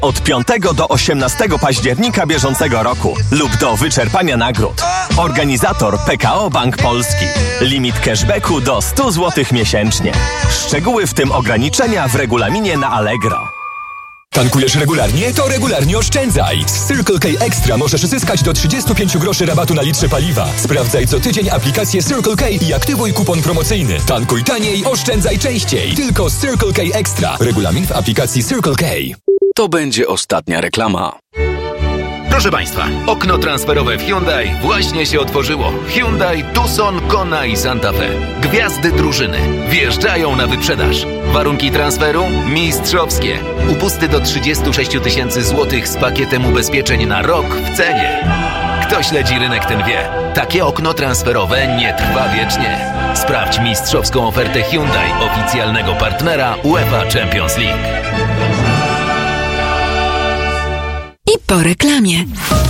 Od 5 do 18 października bieżącego roku lub do wyczerpania nagród. Organizator PKO Bank Polski. Limit cashbacku do 100 zł miesięcznie. Szczegóły w tym ograniczenia w regulaminie na Allegro. Tankujesz regularnie? To regularnie oszczędzaj! Z Circle K Extra możesz zyskać do 35 groszy rabatu na litrze paliwa. Sprawdzaj co tydzień aplikację Circle K i aktywuj kupon promocyjny. Tankuj taniej, oszczędzaj częściej. Tylko z Circle K Extra. Regulamin w aplikacji Circle K. To będzie ostatnia reklama. Proszę Państwa, okno transferowe w Hyundai właśnie się otworzyło. Hyundai Tucson, Kona i Santa Fe. Gwiazdy drużyny wjeżdżają na wyprzedaż. Warunki transferu mistrzowskie. Upusty do 36 000 złotych z pakietem ubezpieczeń na rok w cenie. Kto śledzi rynek, ten wie. Takie okno transferowe nie trwa wiecznie. Sprawdź mistrzowską ofertę Hyundai, oficjalnego partnera UEFA Champions League. I po reklamie.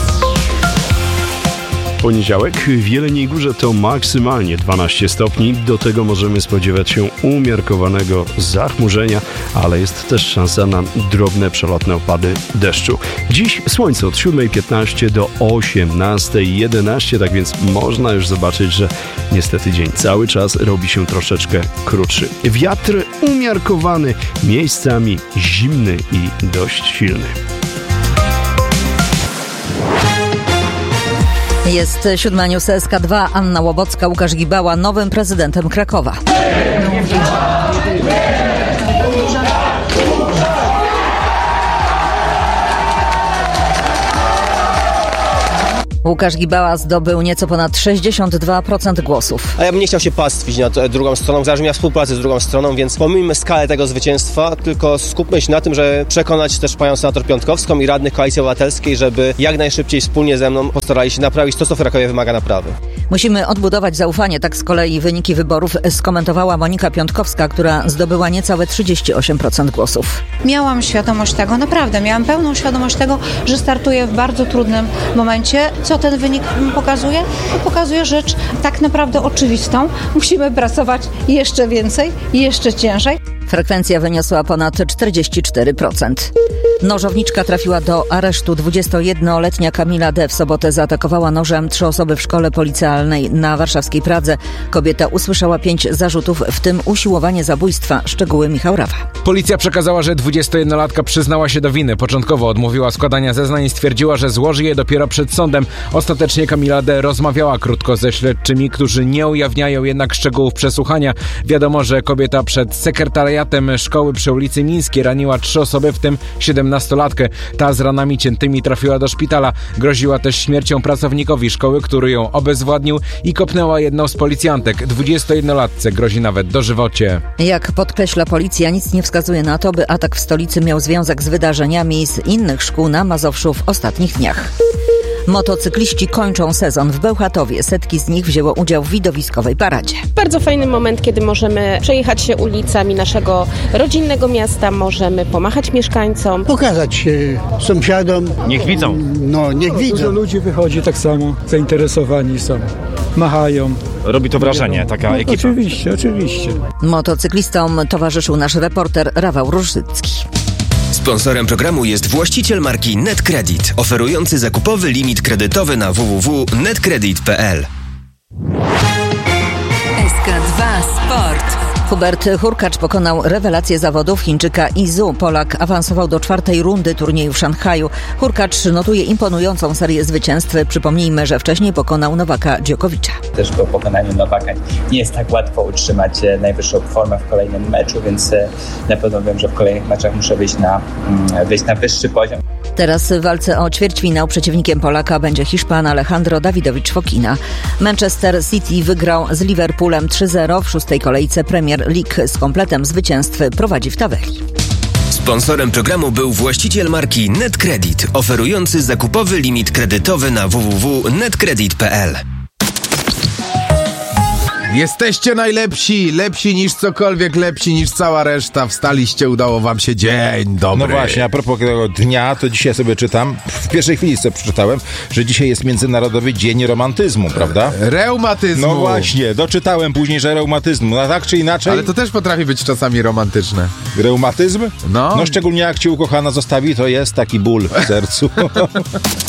Poniedziałek w Jeleniej Górze to maksymalnie 12 stopni. Do tego możemy spodziewać się umiarkowanego zachmurzenia, ale jest też szansa na drobne, przelotne opady deszczu. Dziś słońce od 7:15 do 18:11, tak więc można już zobaczyć, że niestety dzień cały czas robi się troszeczkę krótszy. Wiatr umiarkowany, miejscami zimny i dość silny. Jest 7 News SK2. Anna Łobocka, Łukasz Gibała nowym prezydentem Krakowa. Łukasz Gibała zdobył nieco ponad 62% głosów. A ja bym nie chciał się pastwić nad drugą stroną, zależy mi na współpracy z drugą stroną, więc pomijmy skalę tego zwycięstwa, tylko skupmy się na tym, żeby przekonać też panią senator Piątkowską i radnych Koalicji Obywatelskiej, żeby jak najszybciej wspólnie ze mną postarali się naprawić to, co w Krakowie wymaga naprawy. Musimy odbudować zaufanie, tak z kolei wyniki wyborów skomentowała Monika Piątkowska, która zdobyła niecałe 38% głosów. Miałam świadomość tego, naprawdę miałam pełną świadomość tego, że startuję w bardzo trudnym momencie. Co ten wynik pokazuje? To pokazuje rzecz tak naprawdę oczywistą. Musimy pracować jeszcze więcej i jeszcze ciężej. Frekwencja wyniosła ponad 44%. Nożowniczka trafiła do aresztu. 21-letnia Kamila D. w sobotę zaatakowała nożem 3 osoby w szkole policealnej na warszawskiej Pradze. Kobieta usłyszała 5 zarzutów, w tym usiłowanie zabójstwa. Szczegóły Michał Rawa. Policja przekazała, że 21-latka przyznała się do winy. Początkowo odmówiła składania zeznań i stwierdziła, że złoży je dopiero przed sądem. Ostatecznie Kamila D. rozmawiała krótko ze śledczymi, którzy nie ujawniają jednak szczegółów przesłuchania. Wiadomo, że kobieta przed sekretariatem szkoły przy ulicy Mińskiej raniła 3 osoby, w tym 17-latkę. Ta z ranami ciętymi trafiła do szpitala. Groziła też śmiercią pracownikowi szkoły, który ją obezwładnił i kopnęła jedną z policjantek. 21-latce grozi nawet dożywocie. Jak podkreśla policja, nic nie wskazuje na to, by atak w stolicy miał związek z wydarzeniami z innych szkół na Mazowszu w ostatnich dniach. Motocykliści kończą sezon w Bełchatowie. Setki z nich wzięło udział w widowiskowej paradzie. Bardzo fajny moment, kiedy możemy przejechać się ulicami naszego rodzinnego miasta, możemy pomachać mieszkańcom. Pokazać się sąsiadom. Niech widzą. No, niech widzą. Dużo ludzi wychodzi tak samo, zainteresowani są. Machają. Robi to wrażenie, taka ekipa. Oczywiście. Motocyklistom towarzyszył nasz reporter Rafał Różycki. Sponsorem programu jest właściciel marki NetCredit, oferujący zakupowy limit kredytowy na www.netcredit.pl. SK2 Sport. Hubert Hurkacz pokonał rewelację zawodów Chińczyka Izu. Polak awansował do 4. rundy turnieju w Szanghaju. Hurkacz notuje imponującą serię zwycięstw. Przypomnijmy, że wcześniej pokonał Nowaka Djokovicza. Też po pokonaniu Nowaka nie jest tak łatwo utrzymać najwyższą formę w kolejnym meczu, więc na pewno wiem, że w kolejnych meczach muszę wyjść na wyższy poziom. Teraz w walce o ćwierćfinał przeciwnikiem Polaka będzie Hiszpan Alejandro Dawidowicz Fokina. Manchester City wygrał z Liverpoolem 3-0 w 6. kolejce Premier League. Z kompletem zwycięstw prowadzi w tabeli. Sponsorem programu był właściciel marki NetCredit, oferujący zakupowy limit kredytowy na www.netcredit.pl. Jesteście najlepsi, lepsi niż cokolwiek, lepsi niż cała reszta. Wstaliście, udało wam się, dzień dobry. No właśnie, a propos tego dnia, to dzisiaj sobie czytam, w pierwszej chwili sobie przeczytałem, że dzisiaj jest Międzynarodowy Dzień Romantyzmu, prawda? Reumatyzmu. No właśnie, doczytałem później, że reumatyzmu, no tak czy inaczej. Ale to też potrafi być czasami romantyczne. Reumatyzm? No. No szczególnie jak cię ukochana zostawi, to jest taki ból w sercu.